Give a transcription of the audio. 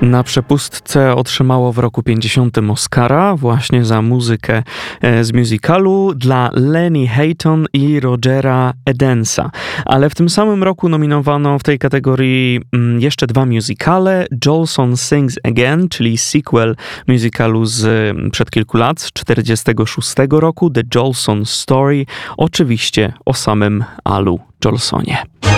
Na przepustce otrzymało w roku 50 Oscara właśnie za muzykę z musicalu dla Leni Hayton i Rogera Edensa. Ale w tym samym roku nominowano w tej kategorii jeszcze dwa musicale. Jolson Sings Again, czyli sequel musicalu przed kilku lat, z 1946 roku, The Jolson Story, oczywiście o samym Alu Jolsonie.